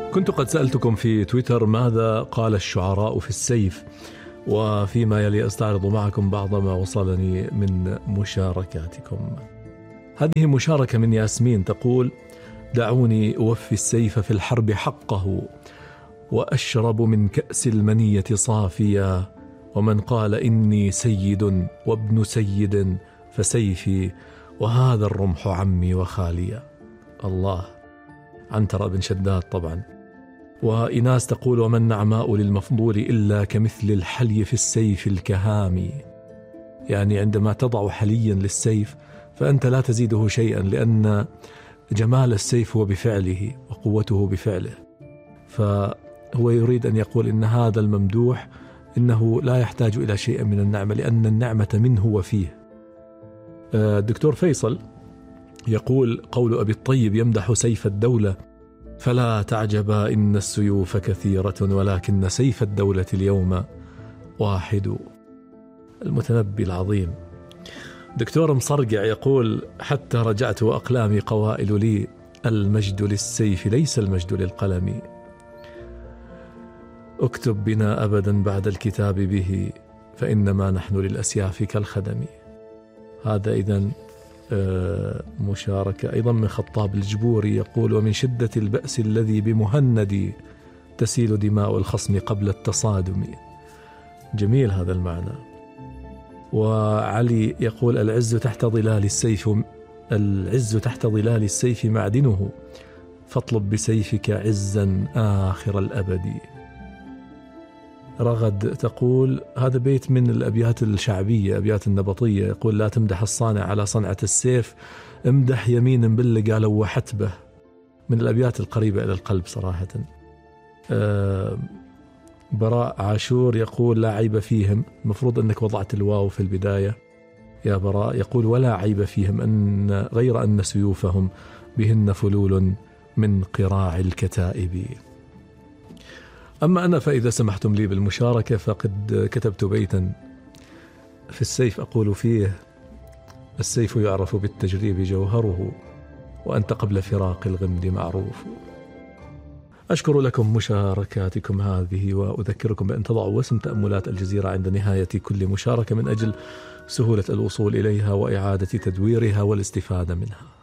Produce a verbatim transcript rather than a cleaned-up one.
كنت قد سألتكم في تويتر ماذا قال الشعراء في السيف، وفيما يلي أستعرض معكم بعض ما وصلني من مشاركاتكم. هذه مشاركة من ياسمين تقول: دعوني أوفي السيف في الحرب حقه، وأشرب من كأس المنية صافيا، ومن قال إني سيد وابن سيد فسيفي، وهذا الرمح عمي وخاليا. الله، عنترة بن شداد طبعا. وإناس تقول: وما النعماء للمفضول إلا كمثل الحلي في السيف الكهامي. يعني عندما تضع حليا للسيف فأنت لا تزيده شيئا، لأن جمال السيف هو بفعله وقوته بفعله. فهو يريد أن يقول إن هذا الممدوح إنه لا يحتاج إلى شيء من النعمة، لأن النعمة منه وفيه. الدكتور فيصل يقول: قول أبي الطيب يمدح سيف الدولة: فلا تعجبا إن السيوف كثيرة ولكن سيف الدولة اليوم واحد. المتنبي العظيم. دكتور مصرقع يقول: حتى رجعت وأقلامي قوائل لي، المجد للسيف ليس المجد للقلم. اكتب بنا أبدا بعد الكتاب به، فإنما نحن للأسياف كالخدم. هذا إذن مشاركة أيضا من خطاب الجبوري يقول: ومن شدة البأس الذي بمهندي تسيل دماء الخصم قبل التصادم. جميل هذا المعنى. وعلي يقول: العز تحت ظلال السيف العز تحت ظلال السيف معدنه، فاطلب بسيفك عزا آخر الأبد. رغد تقول: هذا بيت من الأبيات الشعبية، أبيات النبطية، يقول: لا تمدح الصانع على صنعة السيف، امدح يمينا باللي قالوا وحتبه. من الأبيات القريبة إلى القلب صراحة. آه براء عاشور يقول: لا عيب فيهم. المفروض أنك وضعت الواو في البداية يا براء. يقول: ولا عيب فيهم، أن غير أن سيوفهم بهن فلول من قراع الكتائب. أما أنا فإذا سمحتم لي بالمشاركة فقد كتبت بيتا في السيف أقول فيه: السيف يعرف بالتجريب جوهره، وأنت قبل فراق الغمد معروف. أشكر لكم مشاركاتكم هذه، وأذكركم بأن تضعوا وسم تأملات الجزيرة عند نهاية كل مشاركة من أجل سهولة الوصول إليها وإعادة تدويرها والاستفادة منها.